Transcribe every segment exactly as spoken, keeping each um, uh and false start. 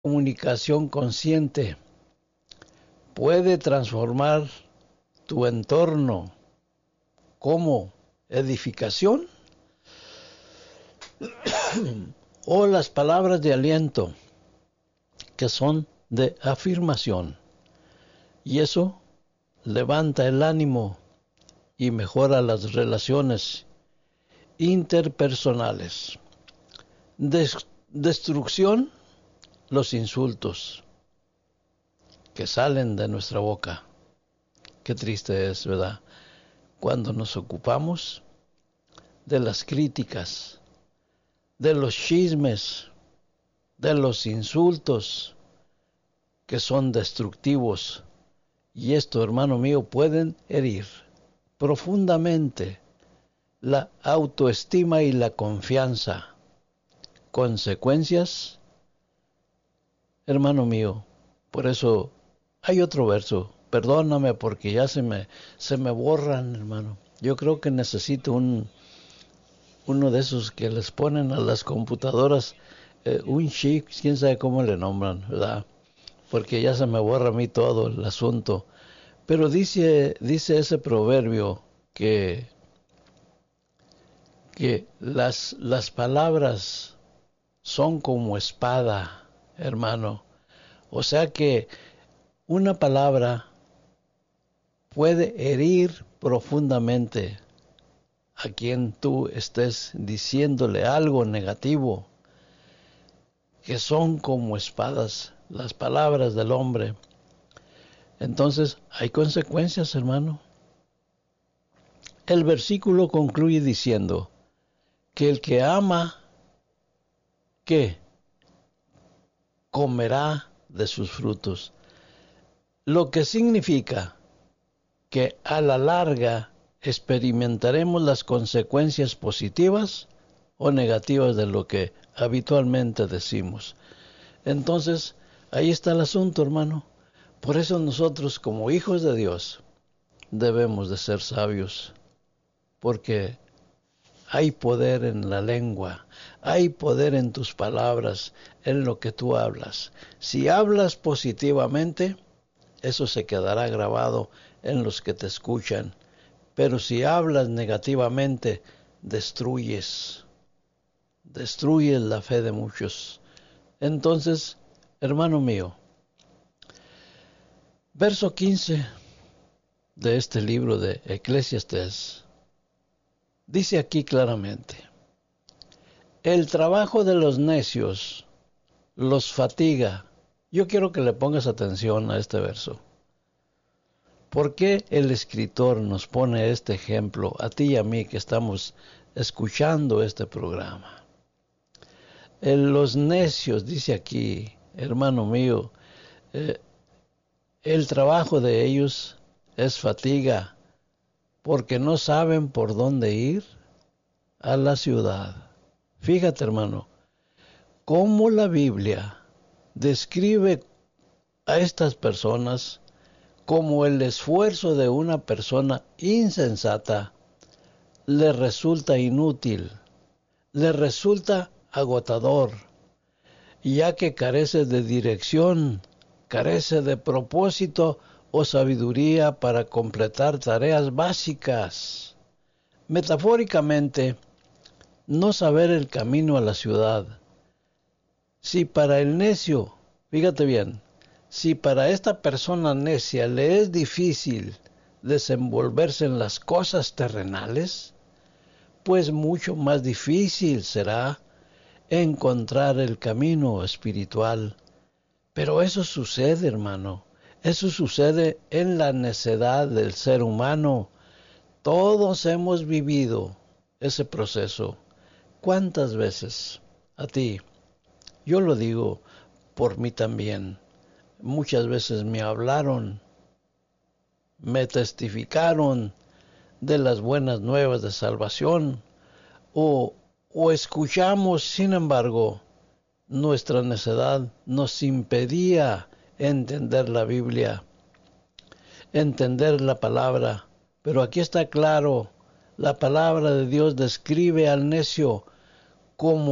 comunicación consciente puede transformar tu entorno como edificación, o las palabras de aliento que son de afirmación, y eso levanta el ánimo y mejora las relaciones interpersonales. Des- destrucción, los insultos que salen de nuestra boca. Qué triste es, ¿verdad? Cuando nos ocupamos de las críticas, de los chismes, de los insultos que son destructivos. Y esto, hermano mío, pueden herir profundamente la autoestima y la confianza. Consecuencias, hermano mío, por eso hay otro verso. Perdóname porque ya se me, se me borran, hermano. Yo creo que necesito un, uno de esos que les ponen a las computadoras, eh, un chip, quién sabe cómo le nombran, ¿verdad? Porque ya se me borra a mí todo el asunto. Pero dice, dice ese proverbio que, que las, las palabras son como espada, hermano. O sea que una palabra puede herir profundamente a quien tú estés diciéndole algo negativo, que son como espadas las palabras del hombre. Entonces hay consecuencias, hermano. El versículo concluye diciendo que el que ama, ¿qué? Comerá de sus frutos. Lo que significa que a la larga experimentaremos las consecuencias positivas o negativas de lo que habitualmente decimos. Entonces, ahí está el asunto, hermano. Por eso nosotros, como hijos de Dios, debemos de ser sabios, porque hay poder en la lengua, hay poder en tus palabras, en lo que tú hablas. Si hablas positivamente, eso se quedará grabado en los que te escuchan. Pero si hablas negativamente, destruyes, destruyes la fe de muchos. Entonces, hermano mío, verso quince de este libro de Eclesiastés dice aquí claramente: el trabajo de los necios los fatiga. Yo quiero que le pongas atención a este verso. ¿Por qué el escritor nos pone este ejemplo a ti y a mí que estamos escuchando este programa? En los necios, dice aquí, hermano mío, eh, el trabajo de ellos es fatiga, porque no saben por dónde ir a la ciudad. Fíjate, hermano, cómo la Biblia describe a estas personas como el esfuerzo de una persona insensata le resulta inútil, le resulta agotador, ya que carece de dirección, carece de propósito o sabiduría para completar tareas básicas. Metafóricamente, no saber el camino a la ciudad. Si para el necio, fíjate bien, si para esta persona necia le es difícil desenvolverse en las cosas terrenales, pues mucho más difícil será encontrar el camino espiritual. Pero eso sucede, hermano, eso sucede en la necedad del ser humano. Todos hemos vivido ese proceso. ¿Cuántas veces? A ti, yo lo digo por mí también. Muchas veces me hablaron, me testificaron de las buenas nuevas de salvación, o, o escuchamos, sin embargo, nuestra necedad nos impedía entender la Biblia, entender la palabra. Pero aquí está claro, la palabra de Dios describe al necio como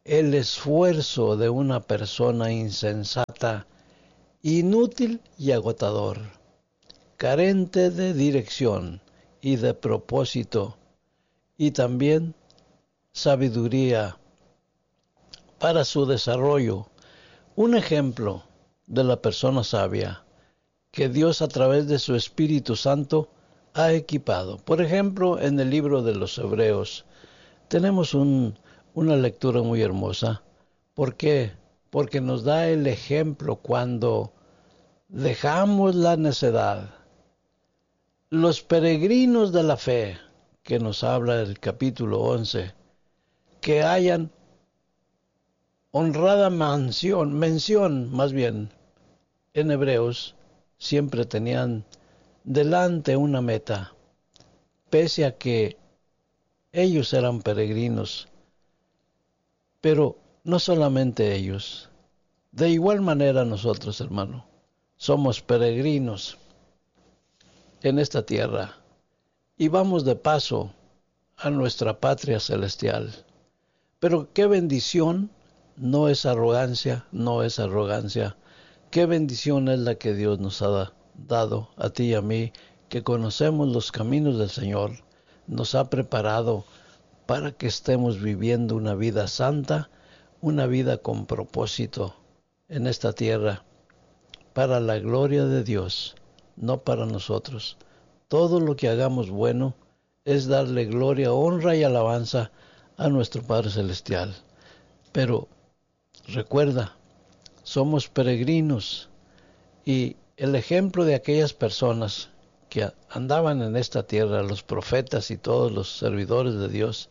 el esfuerzo de una persona insensata, inútil y agotador, carente de dirección y de propósito, y también sabiduría para su desarrollo. Un ejemplo de la persona sabia que Dios a través de su Espíritu Santo ha equipado. Por ejemplo, en el libro de los Hebreos tenemos un, una lectura muy hermosa. ¿Por qué? Porque nos da el ejemplo cuando dejamos la necedad. Los peregrinos de la fe, que nos habla el capítulo once, que hayan honrada mención, mención más bien, en Hebreos, siempre tenían delante una meta, pese a que ellos eran peregrinos. Pero no solamente ellos, de igual manera nosotros, hermano, somos peregrinos en esta tierra y vamos de paso a nuestra patria celestial. Pero qué bendición, no es arrogancia, no es arrogancia. Qué bendición es la que Dios nos ha dado a ti y a mí, que conocemos los caminos del Señor. Nos ha preparado para que estemos viviendo una vida santa, una vida con propósito en esta tierra, para la gloria de Dios, no para nosotros. Todo lo que hagamos bueno es darle gloria, honra y alabanza a nuestro Padre Celestial. Pero recuerda, somos peregrinos, y el ejemplo de aquellas personas que andaban en esta tierra, los profetas y todos los servidores de Dios,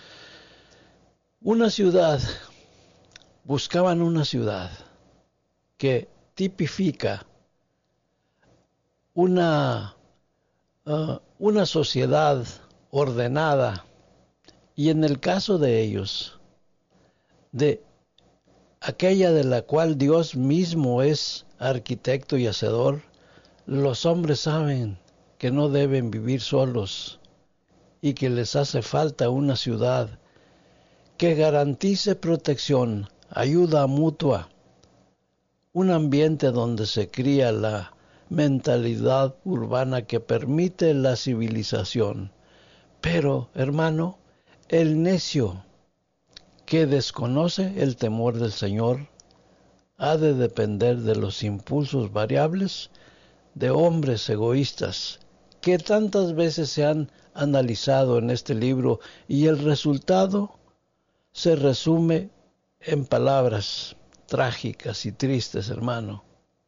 una ciudad, buscaban una ciudad que tipifica una, uh, una sociedad ordenada, y en el caso de ellos, de aquella de la cual Dios mismo es arquitecto y hacedor, los hombres saben que no deben vivir solos y que les hace falta una ciudad que garantice protección, ayuda mutua, un ambiente donde se cría la mentalidad urbana que permite la civilización. Pero, hermano, el necio que desconoce el temor del Señor ha de depender de los impulsos variables de hombres egoístas que tantas veces se han analizado en este libro, y el resultado se resume en palabras trágicas y tristes, hermano.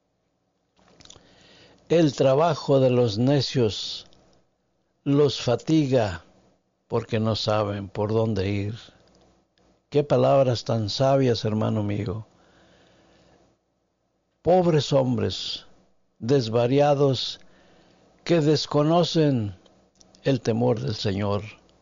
El trabajo de los necios los fatiga porque no saben por dónde ir. Qué palabras tan sabias, hermano mío. Pobres hombres desvariados que desconocen el temor del Señor.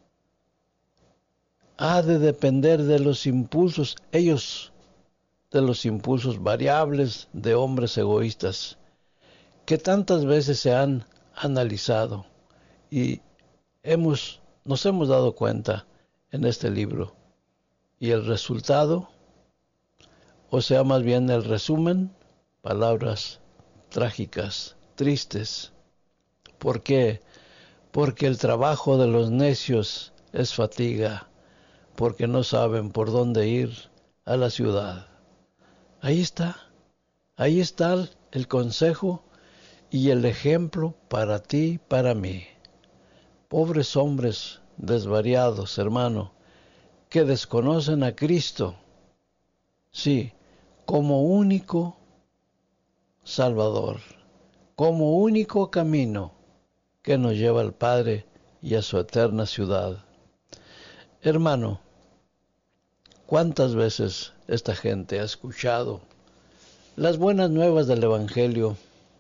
Ha de depender de los impulsos, ellos, de los impulsos variables de hombres egoístas, que tantas veces se han analizado y hemos, nos hemos dado cuenta en este libro. Y el resultado, o sea, más bien el resumen, palabras trágicas, tristes. ¿Por qué? Porque el trabajo de los necios es fatiga, porque no saben por dónde ir a la ciudad. Ahí está, ahí está el consejo y el ejemplo para ti, para mí. Pobres hombres desvariados, hermano, que desconocen a Cristo, sí, como único Salvador, como único camino que nos lleva al Padre y a su eterna ciudad. Hermano, ¿cuántas veces esta gente ha escuchado las buenas nuevas del Evangelio?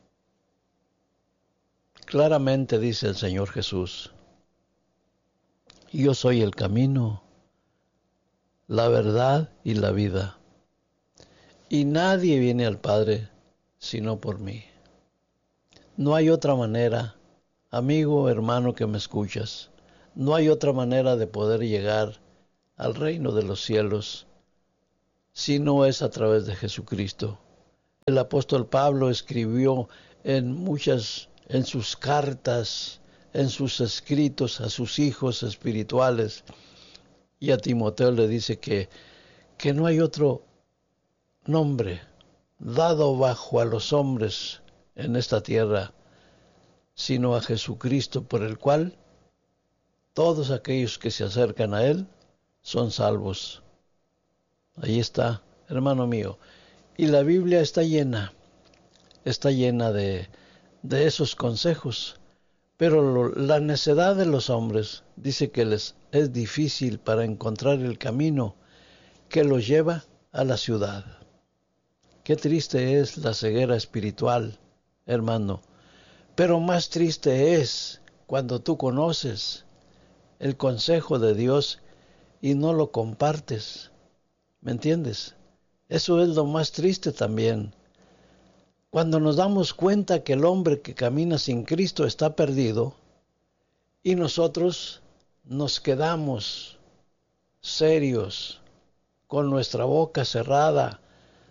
Claramente dice el Señor Jesús: yo soy el camino, la verdad y la vida, y nadie viene al Padre sino por mí. No hay otra manera, amigo, hermano que me escuchas, no hay otra manera de poder llegar al reino de los cielos si no es a través de Jesucristo. El apóstol Pablo escribió en muchas, en sus cartas, en sus escritos a sus hijos espirituales, y a Timoteo le dice que, que no hay otro nombre dado bajo a los hombres en esta tierra, sino a Jesucristo, por el cual todos aquellos que se acercan a Él son salvos. Ahí está, hermano mío. Y la Biblia está llena, está llena de, de esos consejos. Pero lo, la necedad de los hombres dice que les es difícil para encontrar el camino que los lleva a la ciudad. Qué triste es la ceguera espiritual, hermano. Pero más triste es cuando tú conoces el consejo de Dios y no lo compartes. ¿Me entiendes? Eso es lo más triste también. Cuando nos damos cuenta que el hombre que camina sin Cristo está perdido y nosotros nos quedamos serios, con nuestra boca cerrada,